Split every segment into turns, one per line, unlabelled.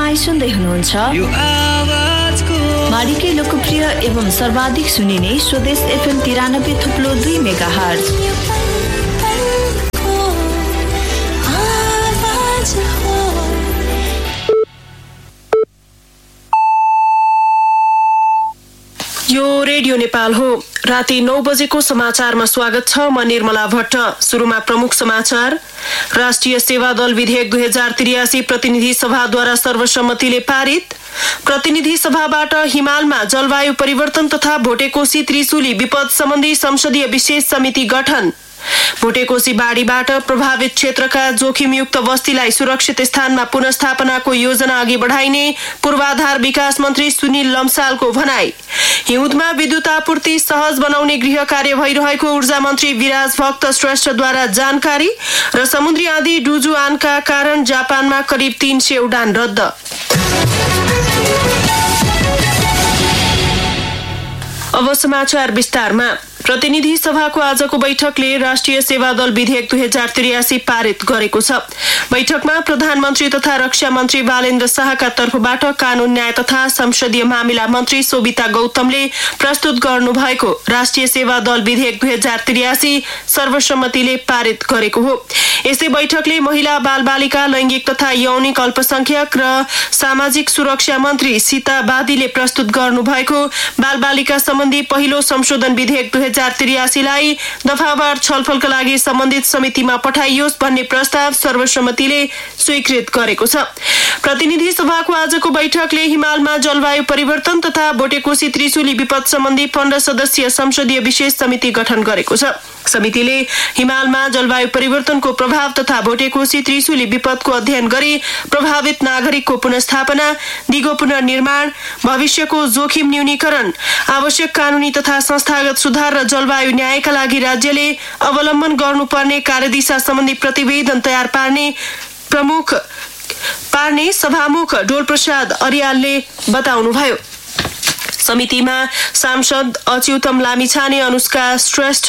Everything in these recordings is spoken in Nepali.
तपाई सुन्दै हुनुहुन्छ मालिकै लोकप्रिय एवं सर्वाधिक सुनिने स्वदेश FM 93.2 मेगाहर्ज।
यो रेडियो नेपाल हो। राति 9 बजेको समाचारमा स्वागत छ। म निर्मला भट्ट। सुरुमा प्रमुख समाचार। राष्ट्रिय सेवा दल विधेयक 2083 प्रतिनिधि सभाद्वारा सर्वसम्मतिले पारित। प्रतिनिधि सभाबाट हिमालमा जलवायु परिवर्तन तथा भोटेकोशी त्रिशुली विपद सम्बन्धी संसदीय विशेष समिति गठन। भोटेकोशी बाढीबाट प्रभावित क्षेत्रका जोखिमयुक्त बस्तीलाई सुरक्षित स्थानमा पुनर्स्थापनाको योजना अघि बढाइने पूर्वाधार विकास मन्त्री सुनिल लम्सालको भनाई। हिउँदमा विद्युत आपूर्ति सहज बनाउने गृह कार्य भइरहेको ऊर्जा मन्त्री विराज भक्त श्रेष्ठद्वारा जानकारी। र समुद्री आँधी डुजुआनका कारण जापानमा करिब 300 उडान रद्द। अब समाचार विस्तारमा। प्रतिनिधि सभाको आजको बैठकले राष्ट्रिय सेवा दल विधेयक 2083 पारित गरेको छ। बैठकमा प्रधानमन्त्री तथा रक्षा मन्त्री बालेन्द्र शाहका तर्फबाट कानून न्याय तथा संसदीय मामिला मन्त्री सोभिता गौतमले प्रस्तुत गर्नुभएको राष्ट्रिय सेवा दल विधेयक 2083 सर्वसम्मतिले पारित गरेको हो। यसै बैठकले महिला बालबालिका लैंगिक तथा यौनिक अल्पसंख्यक र सामाजिक सुरक्षा मन्त्री सीता बादीले प्रस्तुत गर्नुभएको बालबालिका सम्बन्धी पहिलो संशोधन विधेयक 2083 लाई दफावार छलफलका लागि सम्बन्धित समितिमा पठाइयोस् भन्ने प्रस्ताव सर्वसम्मतिले स्वीकृत गरेको छ। प्रतिनिधि सभाको आजको बैठकले हिमालमा जलवायु परिवर्तन तथा भोटेकोशी त्रिशुली विपद सम्बन्धी 15 सदस्यीय संसदीय विशेष समिति गठन गरेको छ। समितिले हिमालमा जलवायु परिवर्तनको प्रभाव तथा भोटेकोशी त्रिशुली विपदको अध्ययन गरी प्रभावित नागरिकको पुनर्स्थापना, दिगो पुनर्निर्माण, भविष्यको जोखिम न्यूनीकरण, आवश्यक कानूनी तथा संस्थागत सुधार र जलवायु न्यायका लागि राज्यले अवलम्बन गर्नुपर्ने कार्यदिशा सम्बन्धी प्रतिवेदन तयार पार्ने सभामुख डोलप्रसाद अर्यालले बताउनुभयो। समितिमा सांसद अच्युतम लामिछाने, अनुष्का श्रेष्ठ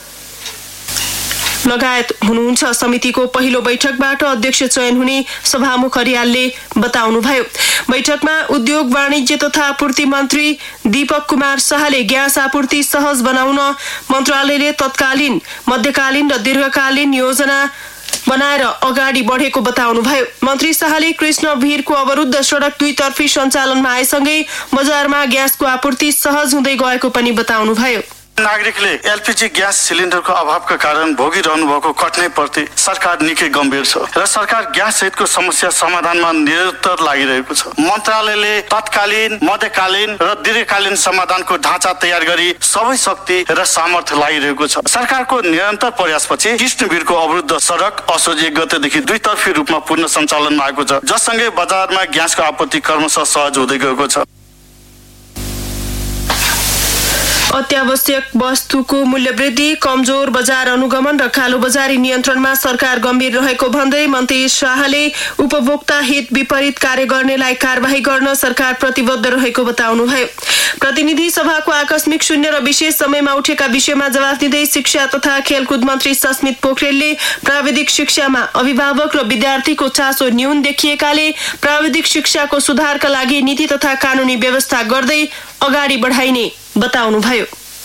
लगायत हुनुहुन्छ। समितिको पहिलो बैठकबाट अध्यक्ष चयन हुने सभामुख अर्यालले बताउनुभयो। बैठकमा उद्योग वाणिज्य तथा आपूर्ति मन्त्री दीपक कुमार शाहले ग्यास आपूर्ति सहज बनाउन मन्त्रालयले तत्कालीन, मध्यकालीन र दीर्घकालीन योजना बनाएर अगाडि बढेको बताउनुभयो। मन्त्री शाहले कृष्ण भिरको अवरुद्ध सडक दुईतर्फी सञ्चालनमा आएसँगै बजारमा ग्यासको आपूर्ति सहज हुँदै गएको पनि बताउनुभयो।
नागरिकले एलपीजी ग्यास सिलिन्डरको अभावका कारण भोगिरहनु भएको कठिनाइ प्रति सरकार निकै गम्भीर छ र सरकार ग्यास सहितको समस्या समाधानमा निरन्तर लागिरहेको छ। मन्त्रालयले तत्कालीन, मध्यकालीन र दीर्घकालीन समाधानको ढाँचा तयार गरी सबै शक्ति र सामर्थ्य लागिरहेको छ। सरकारको निरन्तर प्रयासपछि कृष्णवीरको अवरुद्ध सडक असोज 1 गतेदेखि दुईतर्फी रूपमा पुनः सञ्चालनमा आएको छ, जससँगै बजारमा ग्यासको आपूर्ति क्रमशः सहज हुँदै गएको छ।
अत्यावश्यक वस्तुको मूल्य वृद्धि, कमजोर बजार अनुगमन र कालो बजारी नियन्त्रणमा सरकार गम्भीर रहेको भन्दै मन्त्री शाहले उपभोक्ता हित विपरीत कार्य गर्नेलाई कारबाही गर्न सरकार प्रतिबद्ध रहेको बताउनुभयो। प्रतिनिधि सभाको आकस्मिक शून्य र विशेष समयमा उठेका विषयमा जवाफ दिँदै शिक्षा तथा खेलकुद मन्त्री सस्मित पोखरेलले प्राविधिक शिक्षामा अभिभावक र विद्यार्थीको चासो न्यून देखिएकाले प्राविधिक शिक्षाको सुधारका लागि नीति तथा कानूनी व्यवस्था गर्दै अगाडि बढाइने बताउनुभयो।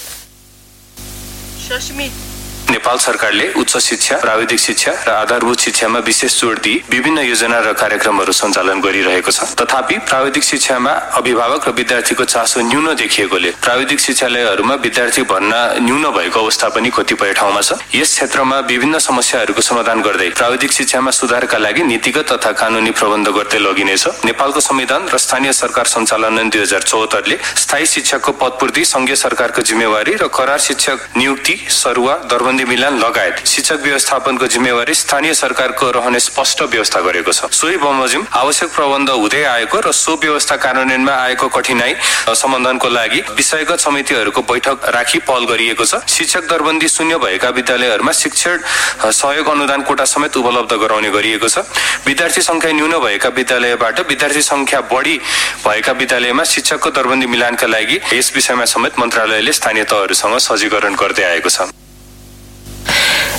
नेपाल सरकारले उच्च शिक्षा, प्राविधिक शिक्षा र आधारभूत शिक्षामा विशेष जोड दिई विभिन्न योजना र कार्यक्रमहरू सञ्चालन गरिरहेको छ। तथापि प्राविधिक शिक्षामा अभिभावक र विद्यार्थीको चासो न्यून देखिएकोले प्राविधिक शिक्षालयहरूमा विद्यार्थी भर्ना न्यून भएको अवस्था पनि कतिपय ठाउँमा छ। यस क्षेत्रमा विभिन्न समस्याहरूको समाधान गर्दै प्राविधिक शिक्षामा सुधारका लागि नीतिगत तथा कानूनी प्रबन्ध गर्दै लगिनेछ। नेपालको संविधान र स्थानीय सरकार सञ्चालन ऐन 2074 ले स्थायी शिक्षकको पदपूर्ति संघीय सरकारको जिम्मेवारी र करार शिक्षक नियुक्ति, सरुवा, दरबन्दी मिलान लगायत शिक्षक व्यवस्थापनको जिम्मेवारी स्थानीय सरकारको रहने स्पष्ट व्यवस्था गरेको छ। सोही बमोजिम आवश्यक प्रबन्ध हुँदै आएको र सो व्यवस्था कार्यान्वयनमा आएको कठिनाई समाधानको लागि विषयगत समितिहरूको बैठक राखी पहल गरिएको छ। शिक्षक दरबन्दी शून्य भएका विद्यालयहरूमा शिक्षण सहयोग अनुदान कोटा समेत उपलब्ध गराउने गरिएको छ। विद्यार्थी संख्या न्यून भएका विद्यालयबाट विद्यार्थी संख्या बढी भएका विद्यालयमा शिक्षकको दरबन्दी मिलानका लागि यस विषयमा समेत मन्त्रालयले स्थानीय तहहरूसँग सजीकरण गर्दै आएको छ।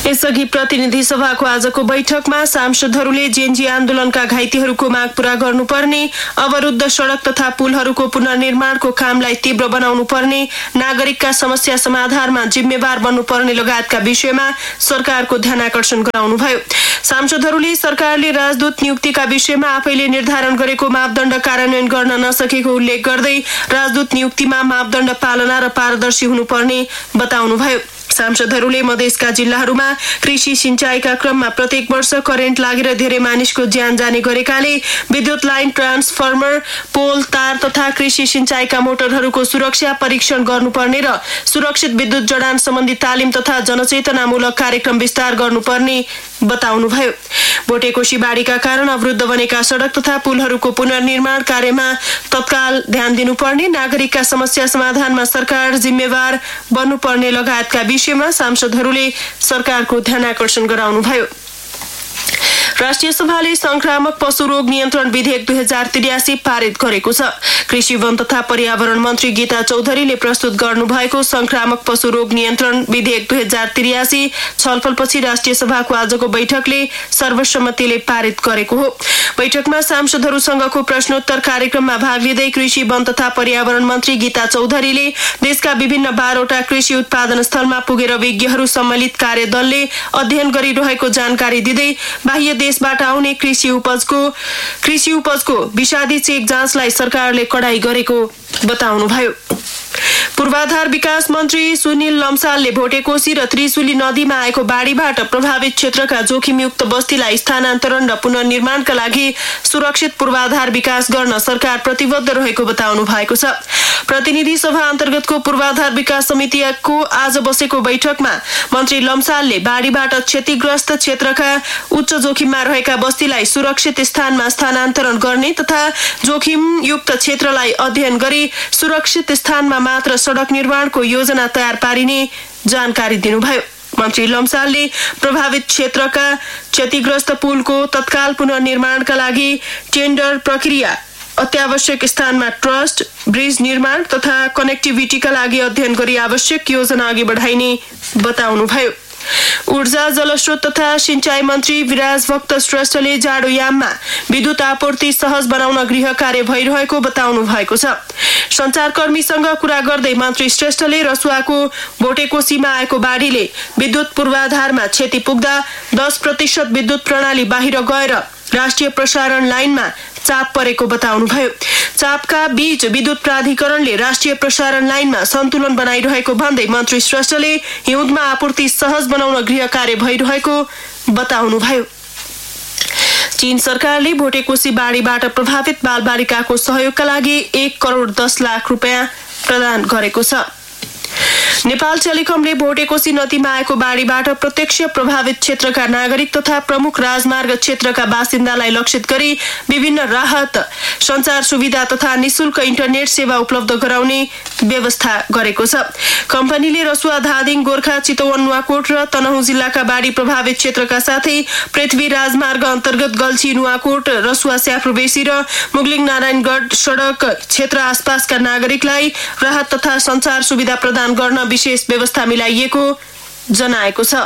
यसअघि प्रतिनिधि सभाको आजको बैठकमा सांसदहरूले जेएनजी आन्दोलनका घाइतेहरूको माग पूरा गर्नुपर्ने, अवरुद्ध सड़क तथा पुलहरूको पुनर्निर्माणको कामलाई तीव्र बनाउनु पर्ने, नागरिकका समस्या समाधानमा जिम्मेवार बन्नुपर्ने लगायतका विषयमा सरकारको ध्यानाकर्षण गराउनुभयो। सांसदहरूले सरकारले राजदूत नियुक्तिका विषयमा आफैले निर्धारण गरेको मापदण्ड कार्यान्वयन गर्न नसकेको उल्लेख गर्दै राजदूत नियुक्तिमा मापदण्ड पालना र पारदर्शी हुनुपर्ने बताउनुभयो। सांसदहरूले मधेसका जिल्लाहरूमा कृषि सिंचाईका क्रममा प्रत्येक वर्ष करेन्ट लागेर धेरै मानिसको ज्यान जाने गरेकाले विद्युत लाइन, ट्रान्सफर्मर, पोल, तार तथा कृषि सिंचाईका मोटरहरूको सुरक्षा परीक्षण गर्नुपर्ने र सुरक्षित विद्युत जडान सम्बन्धी तालिम तथा जनचेतनामूलक कार्यक्रम विस्तार गर्नुपर्ने बताउनुभयो। भोटेकोशी बाढीका कारण अवरुद्ध बनेका सड़क तथा पुलहरूको पुनर्निर्माण कार्यमा तत्काल ध्यान दिनुपर्ने, नागरिकका समस्या समाधानमा सरकार जिम्मेवार बन्नुपर्ने लगायतका विषयमा सांसदहरूले सरकारको ध्यानाकर्षण गराउनुभयो। राष्ट्रिय सभाले संक्रामक पशु रोग नियन्त्रण विधेयक 2083 पारित गरेको छ। कृषि, वन तथा पर्यावरण मन्त्री गीता चौधरीले प्रस्तुत गर्नुभएको संक्रामक पशु रोग नियन्त्रण विधेयक 2083 छलफलपछि राष्ट्रिय सभाको आजको बैठकले सर्वसम्मतिले पारित गरेको हो। बैठकमा सांसदहरूसँगको प्रश्नोत्तर कार्यक्रममा भाग लिँदै कृषि, वन तथा पर्यावरण मन्त्री गीता चौधरीले देशका विभिन्न 12वटा कृषि उत्पादन स्थलमा पुगेर विज्ञहरू सम्मिलित कार्यदलले अध्ययन गरिरहेको जानकारी दिँदै बाह्य देशबाट आउने कृषि उपजको विषादी चेक जाँचलाई सरकारले कडाई गरेको बताउनुभयो। पूर्वाधार विकास मन्त्री सुनिल लम्सालले भोटेकोशी र त्रिशुली नदीमा आएको बाढीबाट प्रभावित क्षेत्रका जोखिमयुक्त बस्तीलाई स्थानान्तरण र पुनर्निर्माणका लागि सुरक्षित पूर्वाधार विकास गर्न सरकार प्रतिबद्ध रहेको बताउनु भएको छ। प्रतिनिधि सभा अन्तर्गतको पूर्वाधार विकास समितिको आज बसेको बैठकमा मन्त्री लम्सालले बाढीबाट क्षतिग्रस्त क्षेत्रका उच्च जोखिममा रहेका बस्तीलाई सुरक्षित स्थानमा स्थानान्तरण गर्ने तथा जोखिमयुक्त क्षेत्रलाई अध्ययन गरी सुरक्षित स्थानमा मात्र सड़क निर्माणको योजना तयार पारिने जानकारी दिनुभयो। मन्त्री लम्सालले प्रभावित क्षेत्रका क्षतिग्रस्त पुलको तत्काल पुनर्निर्माणका लागि टेन्डर प्रक्रिया, अत्यावश्यक स्थानमा ट्रस्ट, ब्रिज निर्माण तथा कनेक्टिभिटीका लागि अध्ययन गरी आवश्यक योजना अघि बढाइने बताउनुभयो। ऊर्जा, जलस्रोत तथा सिंचाई मन्त्री विराज भक्त श्रेष्ठले जाडोयाममा विद्युत आपूर्ति सहज बनाउन गृह कार्य भइरहेको बताउनु भएको छ। सञ्चारकर्मीसँग कुरा गर्दै मन्त्री श्रेष्ठले रसुवाको भोटेकोशीमा आएको बाढीले विद्युत पूर्वाधारमा क्षति पुग्दा 10% विद्युत प्रणाली बाहिर गएर राष्ट्रिय प्रसारण लाइनमा चाप परेको बताउनुभयो। चापका बीच विद्युत प्राधिकरणले राष्ट्रिय प्रसारण लाइनमा सन्तुलन बनाइरहेको भन्दै मन्त्री श्रेष्ठले हिउँदमा आपूर्ति सहज बनाउन गृह कार्य भइरहेको बताउनुभयो। चीन सरकारले भोटेकोशी बाढीबाट प्रभावित बालबालिकाको सहयोगका लागि 1 करोड 10 लाख रुपियाँ प्रदान गरेको छ। नेपाल टेलिकमले भोटेकोशी नदीमा आएको बाढीबाट प्रत्यक्ष प्रभावित क्षेत्रका नागरिक तथा प्रमुख राजमार्ग क्षेत्रका बासिन्दालाई लक्षित गरी विभिन्न राहत, सञ्चार सुविधा तथा निशुल्क इन्टरनेट सेवा उपलब्ध गराउने व्यवस्था गरेको छ। कम्पनीले रसुवा, धादिङ, गोर्खा, चितवन, नुवाकोट र तनहुँ जिल्लाका बाढी प्रभावित क्षेत्रका साथै पृथ्वी राजमार्ग अन्तर्गत गल्छी, नुवाकोट, रसुवा, स्याफ्रुबेसी र मुगलिङ नारायणगढ सड़क क्षेत्र आसपासका नागरिकलाई राहत तथा सञ्चार सुविधा प्रदान गर्न विशेष व्यवस्था मिलाइएको जनाएको छ।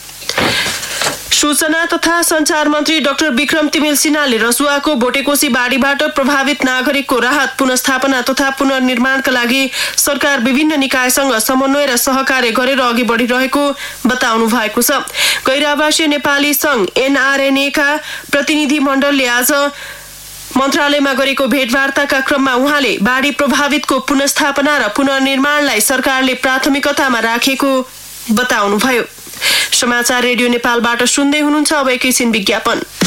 सूचना तथा सञ्चार मन्त्री डाक्टर विक्रम तिमिल सिन्हाले रसुवाको भोटेकोशी बाढीबाट प्रभावित नागरिकको राहत, पुनर्स्थापना तथा पुनर्निर्माणका लागि सरकार विभिन्न निकायसँग समन्वय र सहकार्य गरेर अघि बढिरहेको बताउनु भएको छ। गैर आवासीय नेपाली संघ NRNA का प्रतिनिधि मण्डलले आज मन्त्रालयमा गरेको भेटवार्ताका क्रममा उहाँले बाढी प्रभावितको पुनर्स्थापना र पुनर्निर्माणलाई सरकारले प्राथमिकतामा राखेको बताउनुभयो। समाचार रेडियो नेपालबाट सुन्दै हुनुहुन्छ। अब एकैछिन विज्ञापन।